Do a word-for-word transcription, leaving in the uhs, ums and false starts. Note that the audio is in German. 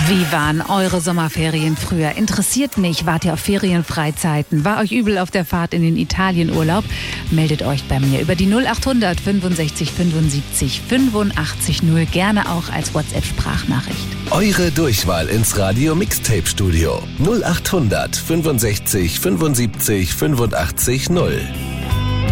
Wie waren eure Sommerferien früher? Interessiert mich. Wart ihr auf Ferienfreizeiten? War euch übel auf der Fahrt in den Italienurlaub? Meldet euch bei mir über die null acht hundert fünfundsechzig fünfundsiebzig fünfundachtzig null, gerne auch als WhatsApp-Sprachnachricht. Eure Durchwahl ins Radio Mixtape Studio null acht hundert fünfundsechzig fünfundsiebzig fünfundachtzig null.